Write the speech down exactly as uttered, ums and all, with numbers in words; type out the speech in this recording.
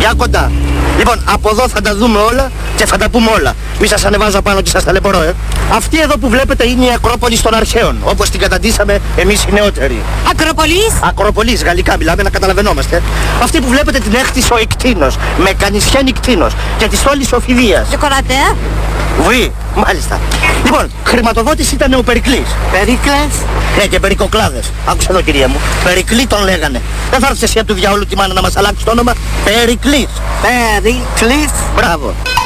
Για κοντά. Λοιπόν, από εδώ θα τα δούμε όλα και θα τα πούμε όλα. Μη σας ανεβάζω πάνω και σας ταλαιπωρώ, ε. Αυτή εδώ που βλέπετε είναι η Ακρόπολης των Αρχαίων, όπως την καταντήσαμε εμείς οι νεότεροι. Ακροπολής. Ακροπολής, γαλλικά μιλάμε, να καταλαβαίνόμαστε. Αυτή που βλέπετε την έκτισε ο Ικτίνος, με κανισιάνη Ικτίνος και της όλης ο Φιδίας. Σοκολατέ. Βουή, μάλιστα. Λοιπόν, χρηματοδότης ήταν ο Περικλής. Περίκλες. Ναι, και Περικοκλάδες. Άκουσα εδώ, κυρία μου. Περικλή τον λέγανε. Δεν θα έρθεις εσύ από του διαόλου τη μάνα να μας αλλάξει το όνομα. Περικλής. Περίκλες. Μπράβο.